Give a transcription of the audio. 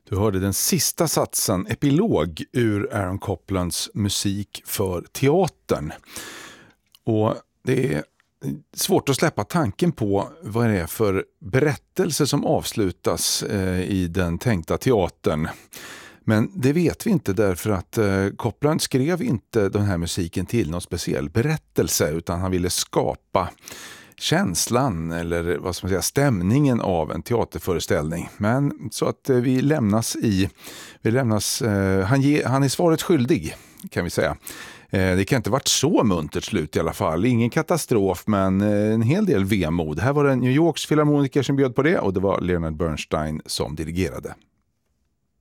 Du hörde den sista satsen, epilog, ur Aaron Coplands musik för teatern. Och det är svårt att släppa tanken på vad det är för berättelse som avslutas i den tänkta teatern. Men det vet vi inte därför att Copland skrev inte den här musiken till någon speciell berättelse, utan han ville skapa känslan eller vad ska man säga, stämningen av en teaterföreställning. Men så att han är svaret skyldig, kan vi säga. Det kan inte varit så muntert slut i alla fall. Ingen katastrof, men en hel del vemod. Här var det New Yorks filharmoniker som bjöd på det, och det var Leonard Bernstein som dirigerade.